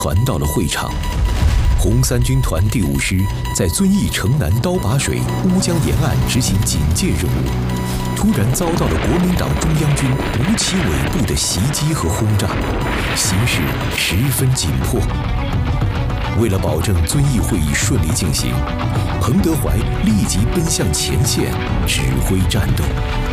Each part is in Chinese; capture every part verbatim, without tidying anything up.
团到了会场。红三军团第五师在遵义城南刀把水乌江沿岸执行警戒任务，突然遭到了国民党中央军吴奇尾部的袭击和轰炸，形势十分紧迫。为了保证遵义会议顺利进行，彭德怀立即奔向前线指挥战斗。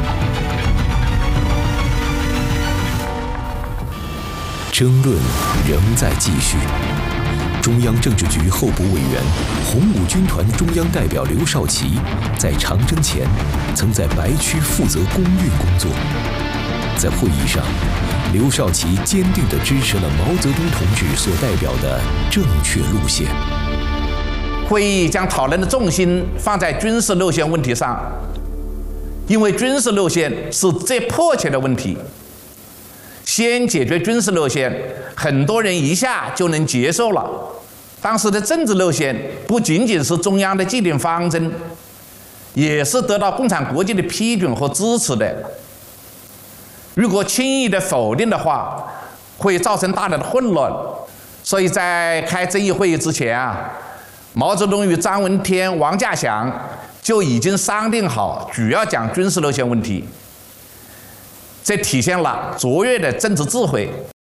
争论仍在继续。中央政治局候补委员、红五军团中央代表刘少奇，在长征前曾在白区负责公运工作。在会议上，刘少奇坚定地支持了毛泽东同志所代表的正确路线。 会议将讨论的重心放在军事路线问题上，因为军事路线是最迫切的问题。先解决军事路线，很多人一下就能接受了。当时的政治路线不仅仅是中央的既定方针，也是得到共产国际的批准和支持的。如果轻易的否定的话，会造成大量的混乱。所以在开遵义会议之前啊，毛泽东与张闻天、王稼祥就已经商定好主要讲军事路线问题。这体现了卓越的政治智慧。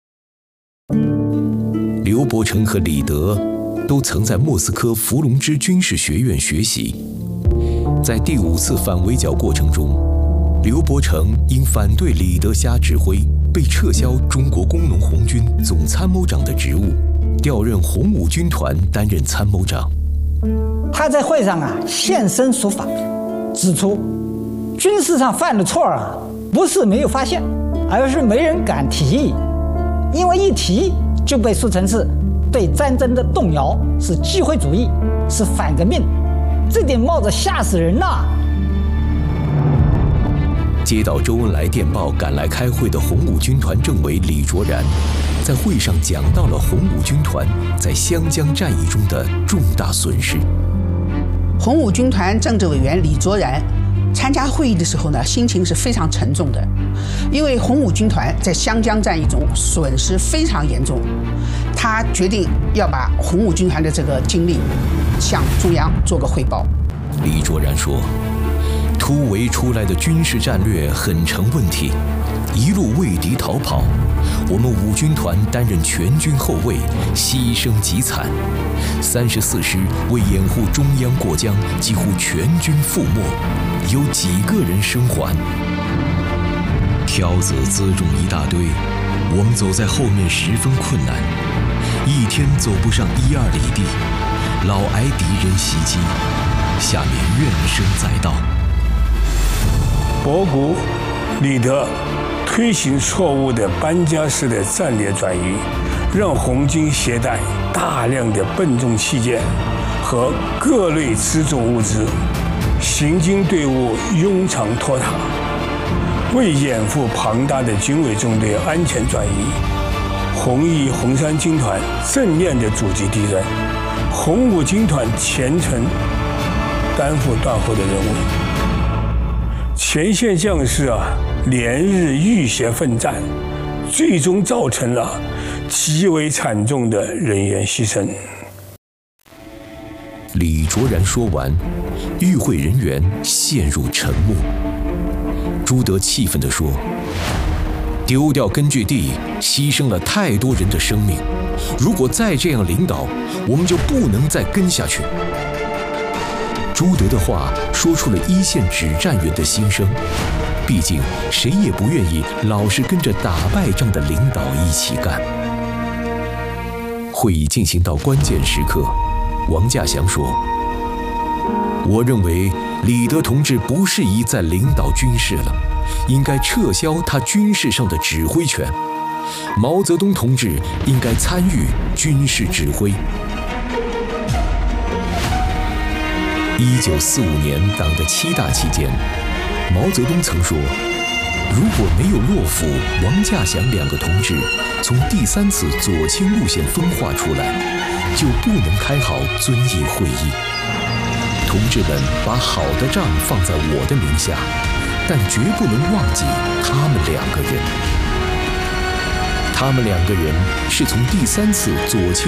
刘伯承和李德都曾在莫斯科伏龙芝军事学院学习。在第五次反围剿过程中，刘伯承因反对李德瞎指挥，被撤销中国工农红军总参谋长的职务，调任红五军团担任参谋长。 他在会上啊现身说法，指出军事上犯的错啊，不是没有发现，而是没人敢提，因为一提就被说成是对战争的动摇，是机会主义，是反革命，这顶帽子吓死人呐！ 接到周恩来电报赶来开会的红五军团政委李卓然，在会上讲到了红五军团在湘江战役中的重大损失。 红五军团政治委员李卓然参加会议的时候呢，心情是非常沉重的，因为红五军团在湘江战役中损失非常严重，他决定要把红五军团的这个经历向中央做个汇报。 李卓然说，突围出来的军事战略很成问题，一路为敌逃跑，我们五军团担任全军后卫，牺牲极惨。三十四师为掩护中央过江，几乎全军覆没，有几个人生还。挑子辎重一大堆，我们走在后面十分困难，一天走不上一二里地，老挨敌人袭击，下面怨声载道。 博古、李德推行错误的班家式的战略转移，让红军携带大量的笨重器件和各类辎重物资，行军队伍庸长拖沓。为掩护庞大的军委中队安全转移，红一、红三军团正面的阻击敌人，红五军团全程担负断后的任务。前线将士啊，连日浴血奋战，最终造成了极为惨重的人员牺牲。 李卓然说完，与会人员陷入沉默。朱德气愤地说：“丢掉根据地，牺牲了太多人的生命。如果再这样领导，我们就不能再跟下去。”朱德的话说出了一线指战员的心声，毕竟谁也不愿意老是跟着打败仗的领导一起干。会议进行到关键时刻，王稼祥说：“我认为李德同志不适宜再领导军事了，应该撤销他军事上的指挥权。毛泽东同志应该参与军事指挥。”一九四五年党的七大期间，毛泽东曾说，如果没有骆甫、王稼祥两个同志从第三次左倾路线分化出来，就不能开好遵义会议。同志们把好的仗放在我的名下，但绝不能忘记他们两个人。他们两个人是从第三次左倾